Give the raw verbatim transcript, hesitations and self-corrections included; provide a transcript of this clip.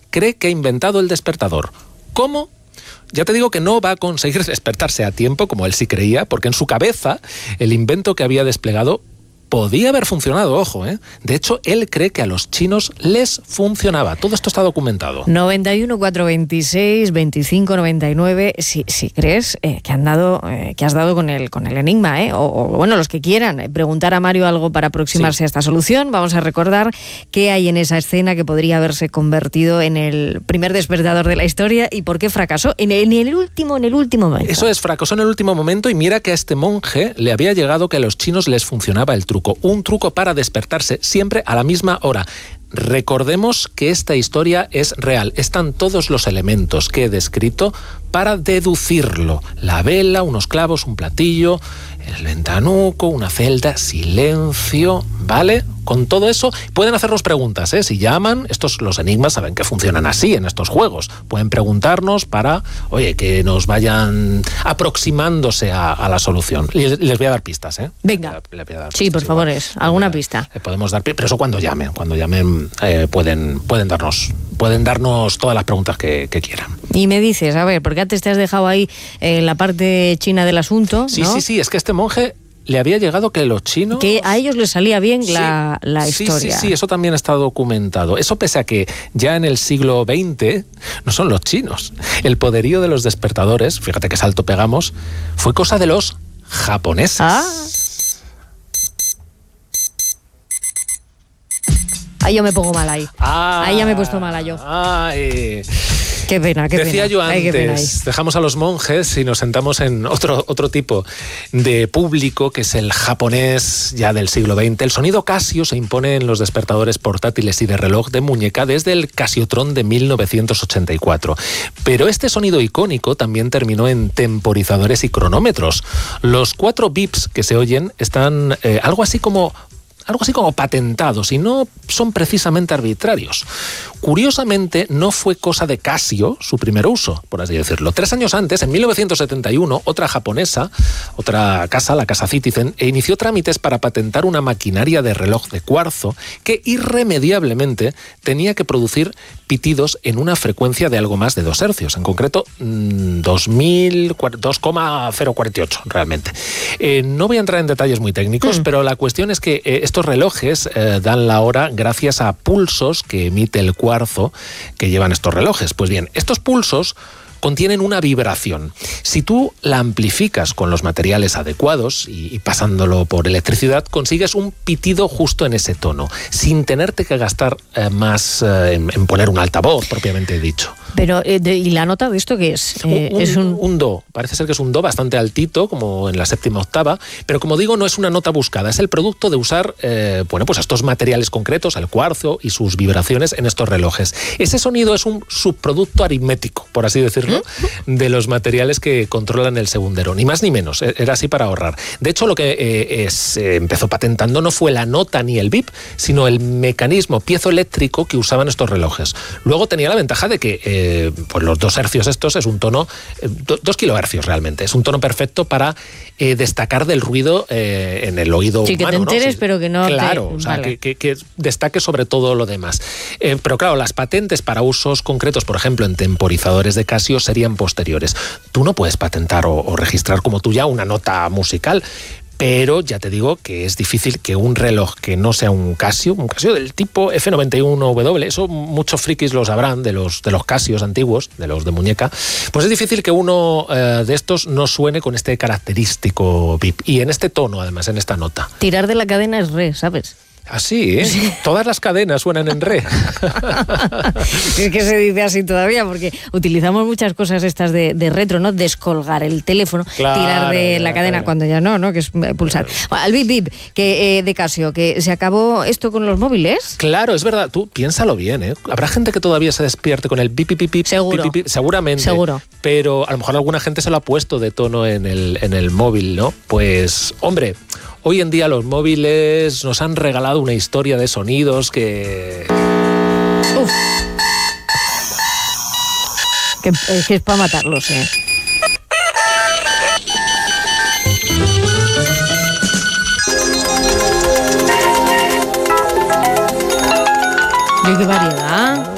cree que ha inventado el despertador. ¿Cómo? Ya te digo que no va a conseguir despertarse a tiempo, como él sí creía, porque en su cabeza el invento que había desplegado podía haber funcionado, ojo, ¿eh? De hecho, él cree que a los chinos les funcionaba. Todo esto está documentado. noventa y uno, cuatrocientos veintiséis, veinticinco, noventa y nueve. Si, si crees eh, que, han dado, eh, que has dado con el, con el enigma, ¿eh? O, o, bueno, los que quieran eh, preguntar a Mario algo para aproximarse sí. a esta solución, vamos a recordar qué hay en esa escena que podría haberse convertido en el primer despertador de la historia y por qué fracasó en el, en el último, en el último momento. Eso es, fracasó en el último momento y mira que a este monje le había llegado que a los chinos les funcionaba el truco. Un truco para despertarse siempre a la misma hora. Recordemos que esta historia es real. Están todos los elementos que he descrito para deducirlo. La vela, unos clavos, un platillo, el ventanuco, una celda, silencio, ¿vale? Con todo eso pueden hacernos preguntas, ¿eh? Si llaman, estos los enigmas saben que funcionan así en estos juegos. Pueden preguntarnos para, oye, que nos vayan aproximándose a, a la solución. Les, les voy a dar pistas, ¿eh? Venga. Les voy a dar sí, pistas, por favor, es alguna igual. pista. Eh, podemos dar, pero eso cuando llamen, cuando llamen eh, pueden, pueden darnos, pueden darnos todas las preguntas que, que quieran. Y me dices, a ver, porque antes te has dejado ahí eh, la parte china del asunto, Sí, ¿no? sí, sí, es que este monje le había llegado que los chinos... Que a ellos les salía bien sí, la, la sí, historia. Sí, sí, eso también está documentado. Eso pese a que ya en el siglo veinte no son los chinos. El poderío de los despertadores, fíjate qué salto pegamos, fue cosa de los japoneses. Ah. Ahí yo me pongo mal ahí. Ah, ahí ya me he puesto mala yo. Ay. Qué pena, qué pena. Decía yo Ay, antes, dejamos a los monjes y nos sentamos en otro, otro tipo de público, que es el japonés ya del siglo veinte. El sonido Casio se impone en los despertadores portátiles y de reloj de muñeca desde el Casiotron de mil novecientos ochenta y cuatro. Pero este sonido icónico también terminó en temporizadores y cronómetros. Los cuatro bips que se oyen están eh, algo así como... algo así como patentados, y no son precisamente arbitrarios. Curiosamente, no fue cosa de Casio su primer uso, por así decirlo. Tres años antes, en mil novecientos setenta y uno, otra japonesa, otra casa, la casa Citizen, inició trámites para patentar una maquinaria de reloj de cuarzo que irremediablemente tenía que producir pitidos en una frecuencia de algo más de dos hercios, en concreto dos coma cero cuarenta y ocho realmente. Eh, no voy a entrar en detalles muy técnicos, mm. pero la cuestión es que eh, estos relojes eh, dan la hora gracias a pulsos que emite el cuarzo que llevan estos relojes. Pues bien, estos pulsos contienen una vibración. Si tú la amplificas con los materiales adecuados y, y pasándolo por electricidad, consigues un pitido justo en ese tono, sin tenerte que gastar eh, más eh, en, en poner un altavoz, propiamente dicho. Pero, eh, de, ¿y la nota de esto qué es? Eh, un, es un... un do. Parece ser que es un do bastante altito, como en la séptima octava, pero como digo, no es una nota buscada, es el producto de usar eh, bueno, pues estos materiales concretos, el cuarzo y sus vibraciones en estos relojes. Ese sonido es un subproducto aritmético, por así decirlo, de los materiales que controlan el segundero, ni más ni menos, era así para ahorrar. De hecho, lo que eh, es, eh, empezó patentando no fue la nota ni el bip, sino el mecanismo piezoeléctrico que usaban estos relojes. Luego tenía la ventaja de que eh, pues los dos hercios estos es un tono, eh, do, dos kilohercios realmente, es un tono perfecto para eh, destacar del ruido eh, en el oído sí, humano. Sí, que te enteres, ¿no? Sí, pero que no claro, te... o sea, vale. que, que, que destaque sobre todo lo demás. Eh, pero claro, las patentes para usos concretos, por ejemplo, en temporizadores de Casio, serían posteriores. Tú no puedes patentar o, o registrar como tuya una nota musical, pero ya te digo que es difícil que un reloj que no sea un Casio, un Casio del tipo F noventa y uno W, eso muchos frikis lo sabrán, de los, de los Casios antiguos, de los de muñeca, pues es difícil que uno eh, de estos no suene con este característico bip, y en este tono, además, en esta nota. Tirar de la cadena es re, ¿sabes? Así, ¿eh? Sí. Todas las cadenas suenan en re. Es que se dice así todavía, porque utilizamos muchas cosas estas de, de retro, ¿no? Descolgar el teléfono, claro, tirar de la cadena, claro, cuando ya no, ¿no? Que es pulsar. Claro. Al bip bip que, eh, de Casio, que se acabó esto con los móviles. Claro, es verdad. Tú piénsalo bien, ¿eh? Habrá gente que todavía se despierte con el bip bip bip. Seguro. Bip, bip, bip, seguramente. Seguro. Pero a lo mejor alguna gente se lo ha puesto de tono en el, en el móvil, ¿no? Pues, hombre, hoy en día los móviles nos han regalado una historia de sonidos que... Uf. Que, eh, que es para matarlos, ¿eh? ¡Qué variedad!